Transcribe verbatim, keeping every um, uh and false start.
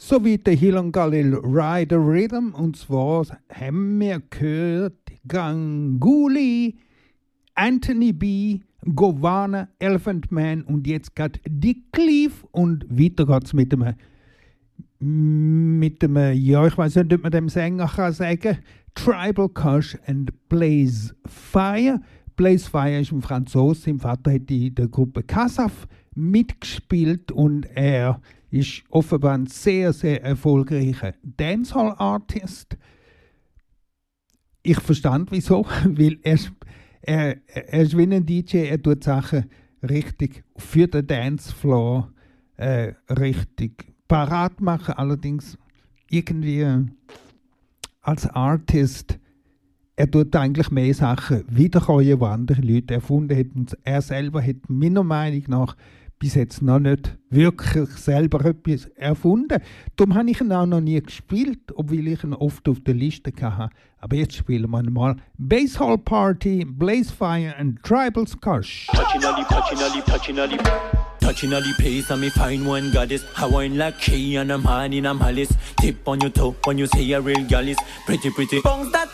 sowie der Hill Galil Rider Rhythm. Und zwar haben wir gehört Ganguly, Anthony B., Govana, Elephant Man und jetzt gerade Dick Cleave. Und weiter geht's mit dem, mit dem, ja, ich weiß nicht, ob man dem Sänger kann sagen, Tribal Kush and Blaze Fire. Blaze Fire ist ein Franzose, sein Vater hat in der Gruppe Kasaf mitgespielt und er ist offenbar ein sehr, sehr erfolgreicher Dancehall-Artist. Ich verstand wieso, weil er, er, er ist wie ein D J, er tut Sachen richtig für den Dancefloor äh, richtig parat machen, allerdings irgendwie als Artist, er tut eigentlich mehr Sachen wiederkäuen, die andere Leute erfunden hätten. Er selber hat meiner Meinung nach bis jetzt noch nicht wirklich selber etwas erfunden. Darum habe ich ihn auch noch nie gespielt, obwohl ich ihn oft auf der Liste hatte. Aber jetzt spielen wir mal Basehall Party, Blaze Fire and Tribal Kush. Touchinally, touchinally, touchinally. Touching all the pace and me find one goddess. I wine like key and I'm hard in I'm Alice. Tip on your toe when you say a real gal is pretty pretty. Bounce that